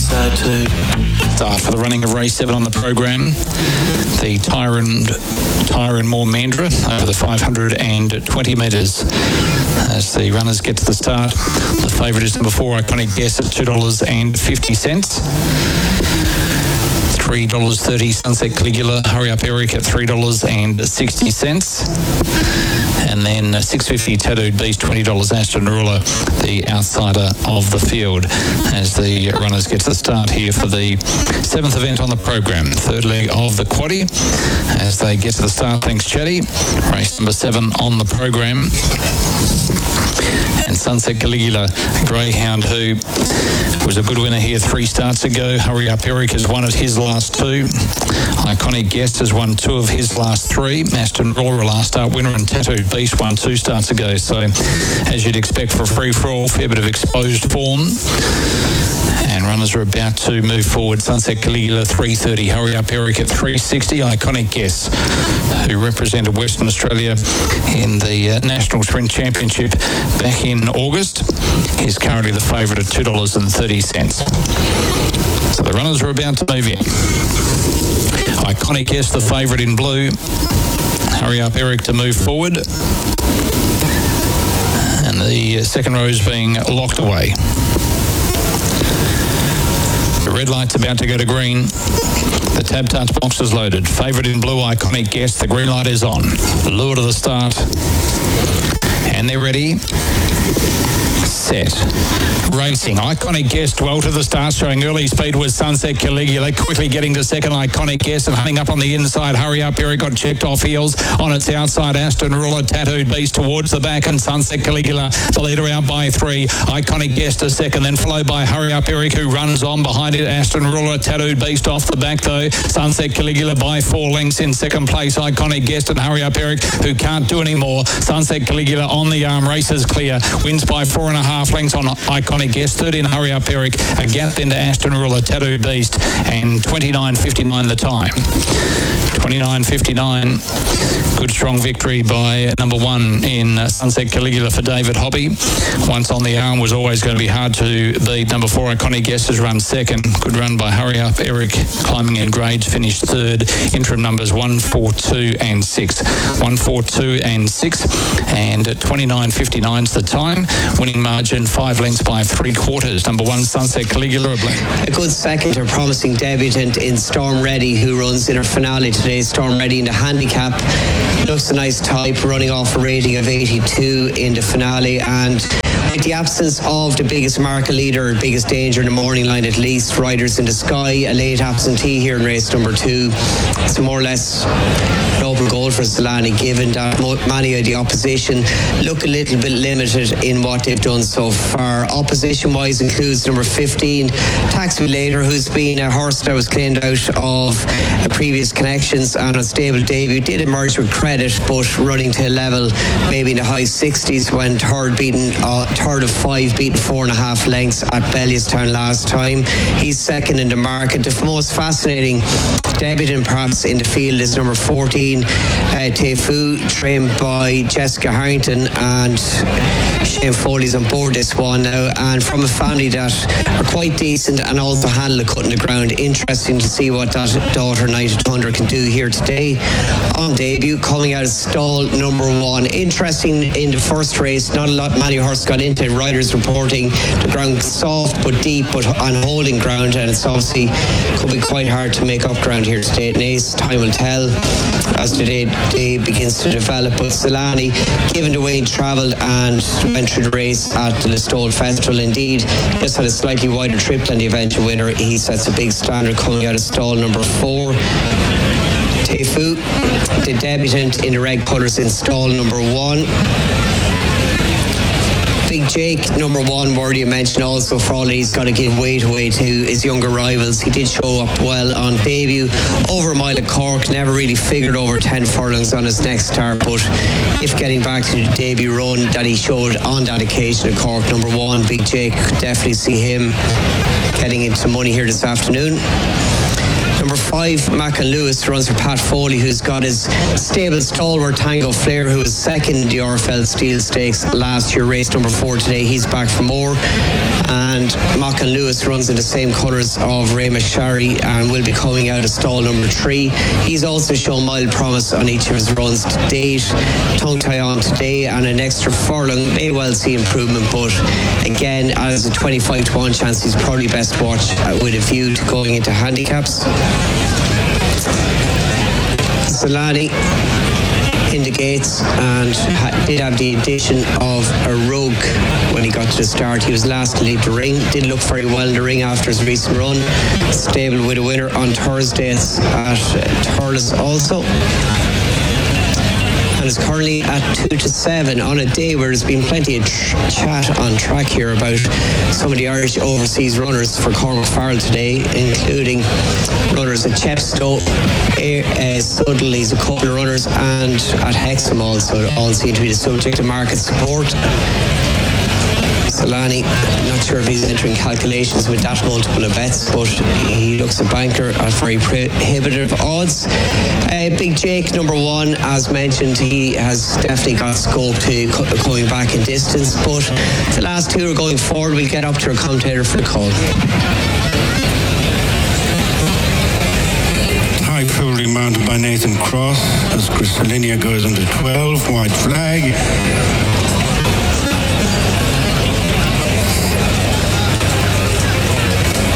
Start for the running of race 7 on the program. The Tyron Moore Mandra over the 520 metres. As the runners get to the start, the favourite is number 4, Iconic Guess, at $2.50. $3.30 Sunset Caligula, Hurry Up Eric at $3.60. And then $6.50 Tattooed Beast, $20 Aston Ruler, the outsider of the field, as the runners get to the start here for the 7th event on the program, third leg of the quaddie. As they get to the start, thanks Chatty. Race number 7 on the program. And Sunset Caligula, a greyhound who was a good winner here 3 starts ago. Hurry Up Eric has won at his last 2. Iconic Guest has won 2 of his last 3. Aston Ruler, last start winner, and Tattooed Beast won 2 starts ago. So, as you'd expect for a free-for-all, fair bit of exposed form. And runners are about to move forward. Sunset Caligula, 3.30. Hurry Up Eric at 3.60. Iconic Guess, who represented Western Australia in the National Sprint Championship back in August, is currently the favourite at $2.30. So the runners are about to move in. Iconic Guess, the favourite in blue. Hurry Up Eric to move forward. And the second row is being locked away. The red light's about to go to green. The tab touch box is loaded. Favourite in blue, Iconic Guess. The green light is on. Lure to the start. And they're ready. Set. Racing. Iconic Guest well to the start, showing early speed was Sunset Caligula, quickly getting to second. Iconic Guest and hunting up on the inside. Hurry Up Eric got checked off heels. On its outside, Aston Ruler, Tattooed Beast towards the back, and Sunset Caligula, the leader, out by 3. Iconic Guest a second, then followed by Hurry Up Eric, who runs on behind it. Aston Ruler, Tattooed Beast off the back though. Sunset Caligula by 4 lengths in second place. Iconic Guest and Hurry Up Eric, who can't do any more. Sunset Caligula on the arm, races clear, wins by 4.5 lengths on Iconic Guest. Third in Hurry Up Eric, a gap then to Aston Ruler, Tattooed Beast, and 29.59 the time. 29.59. Good strong victory by number 1 in Sunset Caligula for David Hobby. Once on the arm was always going to be hard to beat. Number 4 Iconic Guest has run second. Good run by Hurry Up Eric, climbing in grades, finished third. Interim numbers 1, 4, 2 and 6. 1, 4, 2 and 6, and 29.59 is the time. Winning margin 5 lengths by 3/4. Number 1 Sunset Caligula. A good second, a promising debutant in Storm Ready, who runs in her finale today. Storm Ready in the handicap. Looks a nice type, running off a rating of 82 in the finale, and with the absence of the biggest market leader, biggest danger in the morning line, at least, Riders in the Sky, a late absentee here in race number 2. It's more or less an open goal for Solani, given that many of the opposition look a little bit limited in what they've done so far. Opposition-wise includes number 15, Taxi Later, who's been a horse that was cleaned out of previous connections and a stable debut. Did emerge with credit, but running to a level maybe in the high 60s when third of 5, beaten 4.5 lengths at Bellewstown last time. He's second in the market. The most fascinating debutant perhaps in the field is number 14, Tefu, trained by Jessica Harrington, and Shane Foley's on board this one now, and from a family that are quite decent and also handle the cutting the ground. Interesting to see what that daughter United Thunder can do here today on debut, coming out of stall number 1. Interesting in the first race, not a lot many horses got into it. Riders reporting the ground soft but deep, but on holding ground, and it's obviously could be quite hard to make up ground here today. Ace, time will tell as the day begins to develop. But Solani, given the way he travelled and went through the race at the Listowel Festival, indeed just had a slightly wider trip than the eventual winner. He sets a big standard coming out of stall number 4. Tefu, the debutant in the red colours, in stall number 1. Big Jake, number 1, worthy of mention also for all that he's got to give weight away to his younger rivals. He did show up well on debut, over a mile at Cork, never really figured over 10 furlongs on his next start, but if getting back to the debut run that he showed on that occasion at Cork, number 1, Big Jake, could definitely see him getting into money here this afternoon. Number 5, Mackin Lewis, runs for Pat Foley, who's got his stable stalwart Tango Flair, who was second in the RFL Steel Stakes last year. Race number 4 today. He's back for more. And Mackin Lewis runs in the same colours of Ramesh Shari and will be coming out of stall number 3. He's also shown mild promise on each of his runs to date. Tongue tie on today and an extra furlong. May well see improvement, but again, as a 25-1 chance, he's probably best watched with a view to going into handicaps. Solani in the gates and did have the addition of a Rogue when he got to the start. He was last to leave the ring, did look very well in the ring after his recent run. Stable with a winner on Thursday at Thurles also, and is currently at 2-7 on a day where there's been plenty of chat on track here about some of the Irish overseas runners for Cormac Farrell today, including runners at Chepstow, Sudley's a couple of runners, and at Hexham also, all seem to be the subject of market support. Solani, not sure if he's entering calculations with that multiple of bets, but he looks a banker at very prohibitive odds. Big Jake, number 1, as mentioned, he has definitely got scope to coming back in distance, but the last 2 are going forward. We'll get up to a commentator for the call. High Fury mounted by Nathan Cross as Crystallinia goes under 12, white flag.